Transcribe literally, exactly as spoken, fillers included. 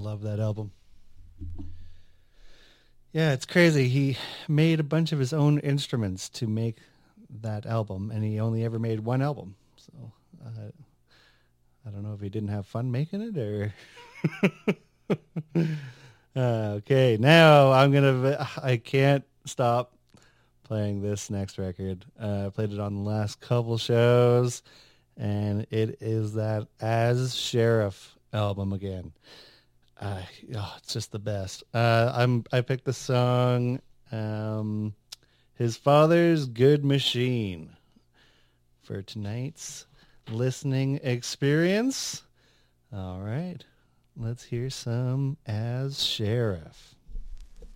love that album. Yeah, it's crazy. He made a bunch of his own instruments to make that album, and he only ever made one album. So uh, I don't know if he didn't have fun making it or... uh, okay, now I'm going to... I can't stop playing this next record. Uh, I played it on the last couple shows, and it is that As Sheriff album again. Uh, oh, it's just the best. Uh, I'm I picked the song um, His Father's Good Machine for tonight's listening experience. All right, let's hear some As Sheriff.